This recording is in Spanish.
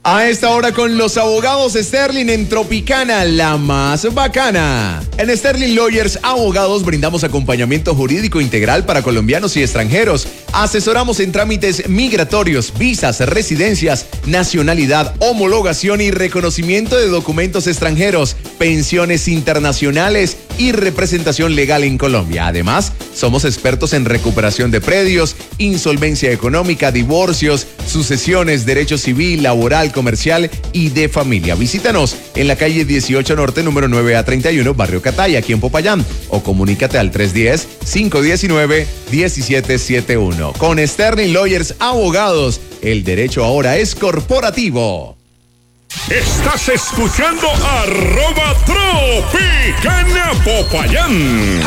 A esta hora con los abogados Sterling en Tropicana, la más bacana. En Sterling Lawyers Abogados brindamos acompañamiento jurídico integral para colombianos y extranjeros. Asesoramos en trámites migratorios, visas, residencias, nacionalidad, homologación y reconocimiento de documentos extranjeros, pensiones internacionales y representación legal en Colombia. Además, somos expertos en recuperación de predios, insolvencia económica, divorcios, sucesiones, derecho civil, laboral, comercial y de familia. Visítanos en la calle 18 Norte, número 9A31, Barrio Cataya, aquí en Popayán, o comunícate al 310-519-1771. Con Sterling Lawyers Abogados, el derecho ahora es corporativo. Estás escuchando @Tropicana Popayán.